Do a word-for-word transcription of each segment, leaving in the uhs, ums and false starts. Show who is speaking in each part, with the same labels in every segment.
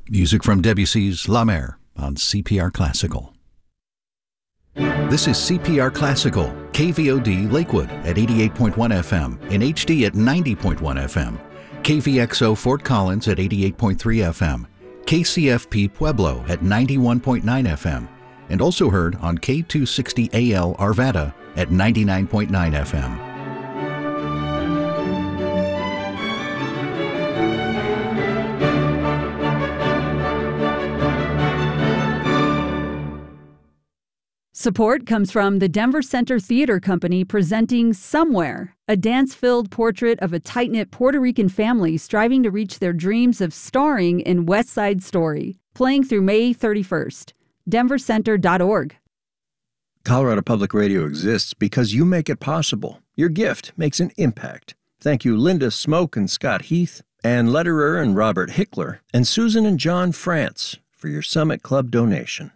Speaker 1: Music from Debussy's La Mer on C P R Classical. This is C P R Classical, K V O D Lakewood at eighty-eight point one F M, in H D at ninety point one F M, K V X O Fort Collins at eighty-eight point three F M, K C F P Pueblo at ninety-one point nine F M, and also heard on K two sixty A L Arvada at ninety-nine point nine F M.
Speaker 2: Support comes from the Denver Center Theater Company presenting Somewhere, a dance-filled portrait of a tight-knit Puerto Rican family striving to reach their dreams of starring in West Side Story, playing through May thirty-first. denver center dot org.
Speaker 3: Colorado Public Radio exists because you make it possible. Your gift makes an impact. Thank you, Linda Smoke and Scott Heath, Ann Lederer and Robert Hickler, and Susan and John France for your Summit Club donation.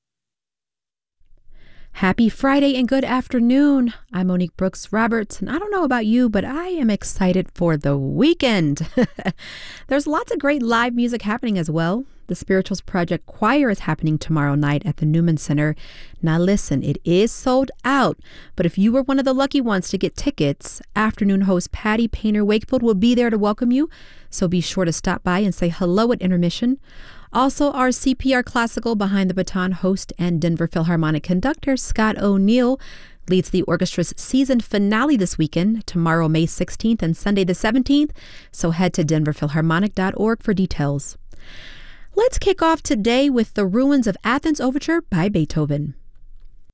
Speaker 4: Happy Friday and good afternoon. I'm Monique Brooks Roberts, and I don't know about you, but I am excited for the weekend. There's lots of great live music happening as well. The Spirituals Project Choir is happening tomorrow night at the Newman Center. Now listen, it is sold out, but if you were one of the lucky ones to get tickets, afternoon host Patty Painter Wakefield will be there to welcome you, so be sure to stop by and say hello at intermission. Also, our C P R Classical Behind the Baton host and Denver Philharmonic conductor Scott O'Neill leads the orchestra's season finale this weekend, tomorrow May sixteenth and Sunday the seventeenth, so head to denver philharmonic dot org for details. Let's kick off today with the Ruins of Athens Overture by Beethoven.